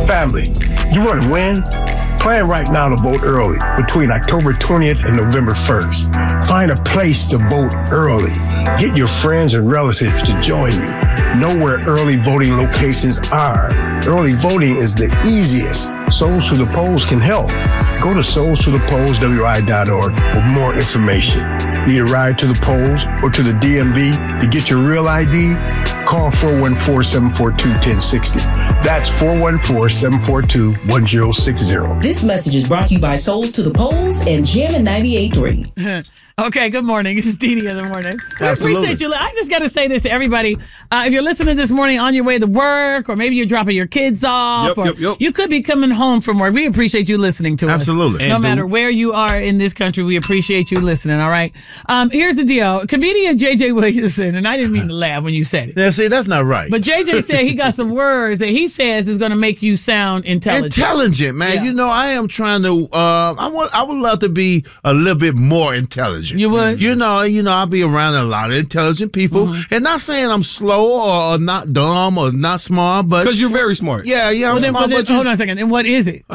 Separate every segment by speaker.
Speaker 1: Family, you want to win? Plan right now to vote early between October 20th and November 1st. Find a place to vote early. Get your friends and relatives to join you. Know where early voting locations are. Early voting is the easiest. Souls to the Polls can help. Go to soulstothepollswi.org for more information. Need a ride to the polls or to the DMV to get your real ID? Call 414-742-1060. That's 414-742-1060.
Speaker 2: This message is brought to you by Souls to the Polls and Jam 98.3.
Speaker 3: Okay, good morning. This is Dee in the morning. We
Speaker 4: Absolutely.
Speaker 3: appreciate you. I just got to say this to everybody. If you're listening this morning on your way to work, or maybe you're dropping your kids off, or you could be coming home from work, we appreciate you listening to us.
Speaker 4: Absolutely.
Speaker 3: No matter where you are in this country, we appreciate you listening, all right? Here's the deal. Comedian J.J. Williamson, and I didn't mean to laugh when you said it.
Speaker 4: Yeah, see, that's not right.
Speaker 3: But J.J. said he got some words that he says is going to make you sound intelligent.
Speaker 4: Intelligent, man.
Speaker 3: Yeah.
Speaker 4: You know, I am trying to. I would love to be a little bit more intelligent.
Speaker 3: You would?
Speaker 4: You know, I'll be around a lot of intelligent people, and not saying I'm slow or not dumb or not smart, but
Speaker 5: because you're very smart.
Speaker 4: Yeah, I'm smart. But
Speaker 3: hold on a second. And what is it?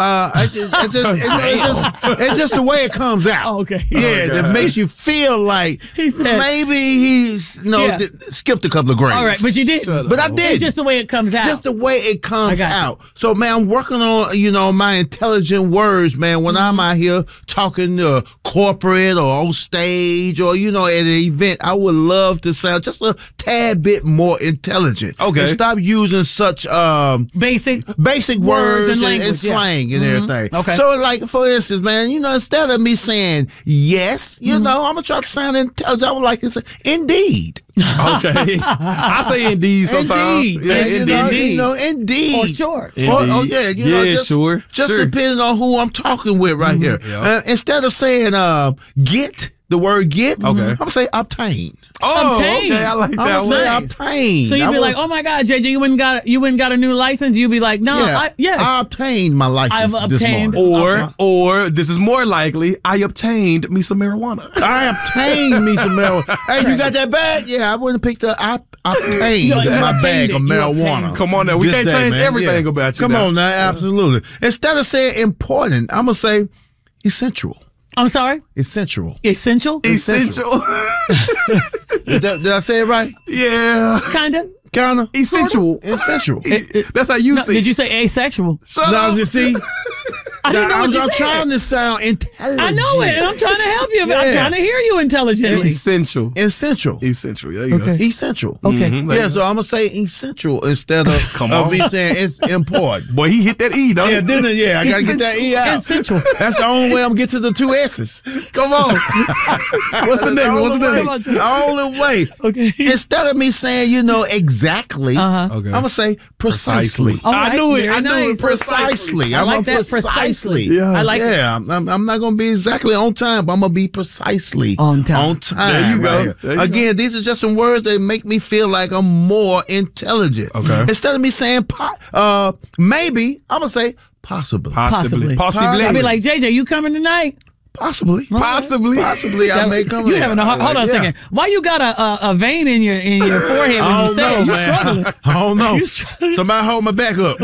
Speaker 4: It's just the way it comes out.
Speaker 3: Oh, okay.
Speaker 4: Yeah, that makes you feel like maybe he's skipped a couple of grades.
Speaker 3: All right, but you did.
Speaker 4: But I did.
Speaker 3: It's just the way it comes out.
Speaker 4: Just the way it comes
Speaker 3: I got
Speaker 4: out. So, man, I'm working on, my intelligent words, man. When I'm out here talking to corporate or on stage or, at an event, I would love to sound just a tad bit more intelligent.
Speaker 5: Okay.
Speaker 4: And stop using such
Speaker 3: basic
Speaker 4: words
Speaker 3: and
Speaker 4: and slang and everything.
Speaker 3: Okay.
Speaker 4: So, like, for instance, man, instead of me saying yes, I'm going to try to sound intelligent. I would like to say, indeed.
Speaker 5: Okay. I say indeed sometimes.
Speaker 4: Indeed,
Speaker 5: Yeah,
Speaker 4: man,
Speaker 5: indeed.
Speaker 4: Indeed.
Speaker 3: Or short.
Speaker 4: Just,
Speaker 5: sure.
Speaker 4: Just
Speaker 5: sure.
Speaker 4: depending on who I'm talking with right here.
Speaker 5: Yeah.
Speaker 4: Instead of saying get, the word get,
Speaker 5: Okay.
Speaker 4: I'm going to say obtain.
Speaker 5: Oh,
Speaker 3: Obtain.
Speaker 5: okay. I like
Speaker 4: I'm
Speaker 5: that
Speaker 4: going to say
Speaker 5: one.
Speaker 4: obtain.
Speaker 3: So you'd be like, oh my God, JJ, you went and got a new license? You'd be like, no, yes.
Speaker 4: I obtained my license
Speaker 3: I've
Speaker 4: this
Speaker 3: obtained-
Speaker 4: morning.
Speaker 5: Or this is more likely, I obtained me some marijuana.
Speaker 4: I obtained me some marijuana. Hey, you got that bag? Yeah, I wouldn't pick the. I obtained
Speaker 3: You
Speaker 4: my
Speaker 3: obtained
Speaker 4: bag
Speaker 3: it.
Speaker 4: of
Speaker 3: You
Speaker 4: marijuana.
Speaker 3: obtained.
Speaker 5: Come on now. We
Speaker 4: This
Speaker 5: can't
Speaker 4: day,
Speaker 5: change
Speaker 4: man.
Speaker 5: everything
Speaker 4: Yeah.
Speaker 5: about you.
Speaker 4: Come
Speaker 5: now.
Speaker 4: on now, absolutely. Instead of saying important, I'm going to say essential.
Speaker 3: I'm sorry?
Speaker 4: Essential.
Speaker 3: Essential?
Speaker 5: Essential.
Speaker 4: Did I say it right?
Speaker 5: Yeah.
Speaker 3: Kind of?
Speaker 4: Kind of.
Speaker 5: Essential.
Speaker 4: Essential.
Speaker 5: That's how you
Speaker 3: No,
Speaker 5: see
Speaker 3: did
Speaker 5: it.
Speaker 3: you say asexual?
Speaker 4: Now, you see,
Speaker 3: I didn't know what you
Speaker 4: I'm
Speaker 3: said.
Speaker 4: trying to sound intelligent.
Speaker 3: I know it, and I'm trying to help you. I'm
Speaker 4: Yeah.
Speaker 3: trying to hear you intelligently.
Speaker 5: Essential.
Speaker 4: Essential.
Speaker 5: Essential. There you go.
Speaker 4: Essential.
Speaker 3: Okay.
Speaker 4: Yeah, so I'm going to say essential instead of, me saying it's important.
Speaker 5: Boy, he hit that E, don't he?
Speaker 4: Yeah, didn't it? Yeah, I got to get that E out.
Speaker 3: Essential.
Speaker 4: That's the only way I'm going to get to the two S's.
Speaker 5: Come on. What's the next one? What's the next one?
Speaker 3: Come on.
Speaker 4: The only way.
Speaker 3: Okay.
Speaker 4: Instead of me saying, exactly,
Speaker 3: Uh-huh.
Speaker 5: Okay.
Speaker 4: I'm going to say precisely.
Speaker 3: All right,
Speaker 5: I knew it.
Speaker 3: very
Speaker 5: I knew it.
Speaker 3: nice.
Speaker 4: Precisely.
Speaker 3: I
Speaker 4: I'm
Speaker 3: like
Speaker 4: gonna
Speaker 3: that, precisely.
Speaker 4: Yeah,
Speaker 3: I like
Speaker 4: yeah. I'm not going to be exactly on time, but I'm going to be precisely
Speaker 3: On time.
Speaker 4: On time.
Speaker 5: There you go.
Speaker 4: here.
Speaker 5: There you
Speaker 4: Again, these are just some words that make me feel like I'm more intelligent.
Speaker 5: Okay.
Speaker 4: Instead of me saying maybe, I'm going to say possibly.
Speaker 5: Possibly.
Speaker 3: I'll be like, JJ, you coming tonight?
Speaker 4: Possibly.
Speaker 5: Possibly.
Speaker 4: Possibly I may come
Speaker 3: You
Speaker 4: in.
Speaker 3: having hold on a second. Why you got a vein in your forehead when you say it? You struggling?
Speaker 4: I don't know.
Speaker 3: You struggling.
Speaker 4: Somebody hold my back up.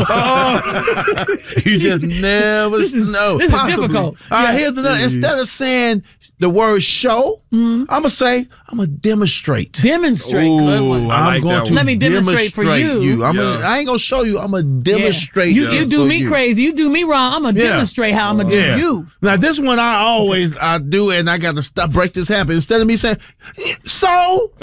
Speaker 4: You just never know.
Speaker 3: This is
Speaker 4: Possibly.
Speaker 3: difficult.
Speaker 4: Here's the instead of saying the word show, I'm going to say, I'm going to demonstrate.
Speaker 3: Demonstrate. Good one.
Speaker 5: Ooh, I like
Speaker 4: I'm going
Speaker 5: that
Speaker 4: to
Speaker 5: one.
Speaker 3: Let me demonstrate for you.
Speaker 4: I ain't going to show you. I'm going to demonstrate.
Speaker 3: You do
Speaker 4: for
Speaker 3: me crazy. You do me wrong. I'm going to
Speaker 4: Yeah.
Speaker 3: demonstrate how I'm going to do you.
Speaker 4: Now, this one I do, and I got to break this habit. Instead of me saying, so,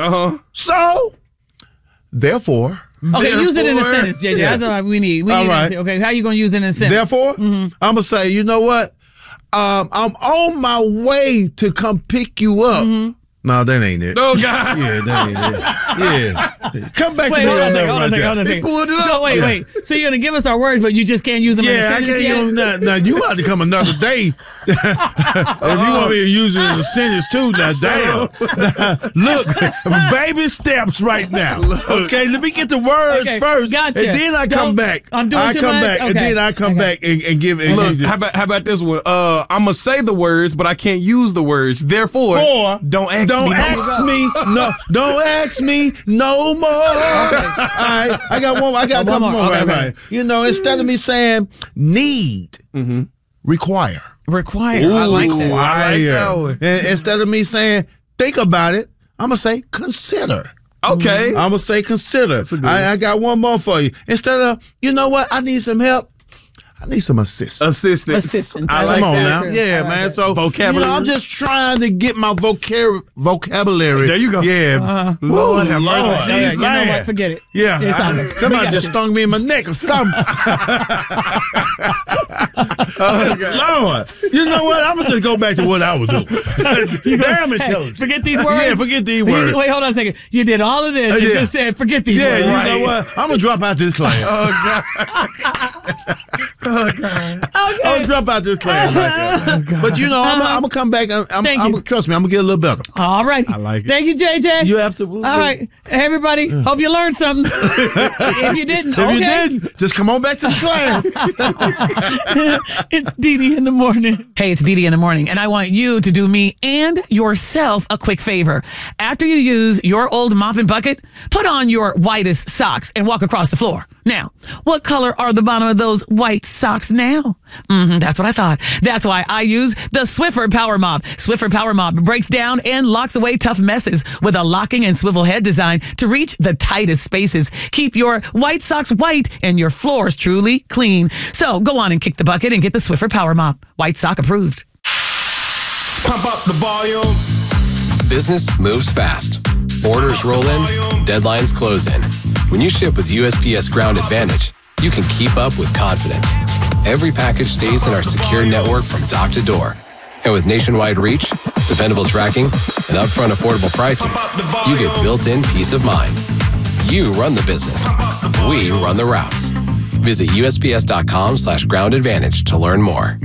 Speaker 4: therefore.
Speaker 3: Okay, use it in a sentence, JJ.
Speaker 4: Yeah.
Speaker 3: That's what we need. We
Speaker 4: All
Speaker 3: need
Speaker 4: right.
Speaker 3: to okay, how you going to use it in a sentence?
Speaker 4: Therefore, I'm going to say, you know what? I'm on my way to come pick you up. No, that ain't it.
Speaker 5: Oh, God.
Speaker 4: Yeah, that ain't it. Yeah. Come back
Speaker 3: Wait,
Speaker 4: to me
Speaker 3: hold on a
Speaker 4: on
Speaker 3: second,
Speaker 4: that
Speaker 3: hold on a
Speaker 4: right
Speaker 3: second,
Speaker 4: there.
Speaker 3: hold on a
Speaker 5: He
Speaker 3: second.
Speaker 5: pulled it up.
Speaker 3: So wait. So you're going to give us our words, but you just can't use them in a
Speaker 4: Yeah, I
Speaker 3: sentence
Speaker 4: can't
Speaker 3: yet?
Speaker 4: use that. Now, you have to come another day. If you want me to use it as a sentence, too, now, damn. Now, look, baby steps right now. Okay, let me get the words
Speaker 3: Okay,
Speaker 4: first.
Speaker 3: gotcha.
Speaker 4: And then I come back.
Speaker 3: I'm doing too much?
Speaker 4: And
Speaker 3: Okay.
Speaker 4: then I come back and give it.
Speaker 5: Look, how about this one? I'm going to say the words, but I can't use the words. Therefore, don't ask
Speaker 4: Don't ask me no more. I got one. I got a couple more.
Speaker 3: Okay,
Speaker 4: right. You know, instead of me saying need, require.
Speaker 3: Require. I like that.
Speaker 4: I like that one. And instead of me saying think about it, I'm gonna say consider.
Speaker 5: Okay.
Speaker 4: I'm gonna say consider. I got one more for you. Instead of, you know what, I need some help. I need some assistance.
Speaker 3: I like
Speaker 4: Come on
Speaker 3: that.
Speaker 4: now. Yeah,
Speaker 3: like
Speaker 4: man.
Speaker 3: it.
Speaker 4: So,
Speaker 5: vocabulary.
Speaker 4: I'm just trying to get my vocabulary.
Speaker 5: There you go.
Speaker 4: Yeah. Lord have mercy.
Speaker 3: You know what? Forget it.
Speaker 4: Yeah.
Speaker 3: It's on there.
Speaker 4: Somebody just stung me in my neck or something. Lord. You know what? I'm going to just go back to what I was doing. Damn intelligent.
Speaker 3: Forget these words?
Speaker 4: Yeah, forget these words.
Speaker 3: Wait, hold on a second. You did all of this and just said, forget these words.
Speaker 4: Yeah, you know what? I'm going to drop out this class.
Speaker 3: Okay.
Speaker 4: I'm going to drop out this class right there. But, you know, I'm going to come back. Trust me, I'm going to get a little better.
Speaker 3: All right.
Speaker 5: I like it.
Speaker 3: Thank you, JJ.
Speaker 4: You absolutely.
Speaker 3: All right. Everybody, hope you learned something. If you didn't,
Speaker 4: If you didn't, just come on back to the class.
Speaker 3: It's DD in the morning. Hey, it's DD in the morning, and I want you to do me and yourself a quick favor. After you use your old mop and bucket, put on your whitest socks and walk across the floor. Now, what color are the bottom of those white socks now? That's what I thought. That's why I use the Swiffer Power Mop. Swiffer Power Mop breaks down and locks away tough messes with a locking and swivel head design to reach the tightest spaces. Keep your white socks white and your floors truly clean. So go on and kick the bucket and get the Swiffer Power Mop. White sock approved.
Speaker 6: Pump up the volume. Business moves fast. Orders roll in, deadlines close in. When you ship with USPS Ground Advantage, you can keep up with confidence. Every package stays in our secure network from dock to door. And with nationwide reach, dependable tracking, and upfront affordable pricing, you get built-in peace of mind. You run the business. We run the routes. Visit USPS.com/Ground Advantage to learn more.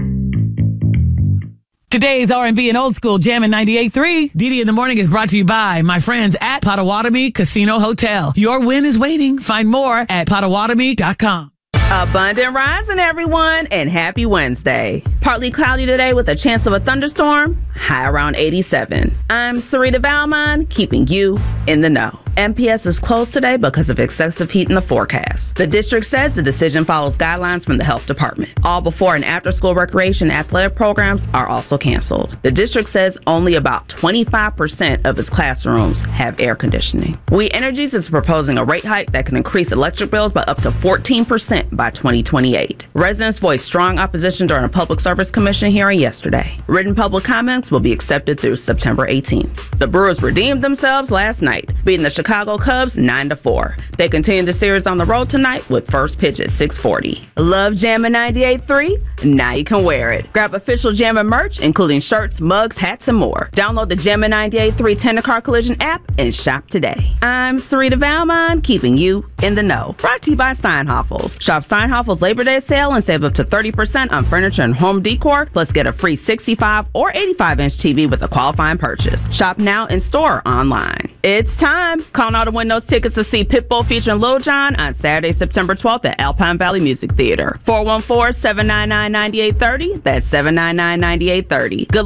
Speaker 3: Today's R&B and old school Jammin' 98.3. DD in the morning is brought to you by my friends at Potawatomi Casino Hotel. Your win is waiting. Find more at Potawatomi.com.
Speaker 7: Abundant rising, everyone, and happy Wednesday. Partly cloudy today with a chance of a thunderstorm, high around 87. I'm Sarita Valmon, keeping you in the know. MPS is closed today because of excessive heat in the forecast. The district says the decision follows guidelines from the health department. All before and after school recreation athletic programs are also canceled. The district says only about 25% of its classrooms have air conditioning. We Energies is proposing a rate hike that can increase electric bills by up to 14% by 2028. Residents voiced strong opposition during a Public Service Commission hearing yesterday. Written public comments will be accepted through September 18th. The Brewers redeemed themselves last night, beating the Chicago Cubs 9-4. They continue the series on the road tonight with first pitch at 6:40. Love Jammin' 98.3? Now you can wear it. Grab official Jammin' merch, including shirts, mugs, hats, and more. Download the Jammin' 98.3 Tender Car Collision app and shop today. I'm Sarita Valmon, keeping you in the know. Brought to you by Steinhoffels. Shop Steinhoffels Labor Day sale and save up to 30% on furniture and home decor, plus get a free 65 or 85-inch TV with a qualifying purchase. Shop now in store or online. It's time. Call now to win those tickets to see Pitbull featuring Lil Jon on Saturday, September 12th at Alpine Valley Music Theater. 414-799-9830. That's 799-9830. Good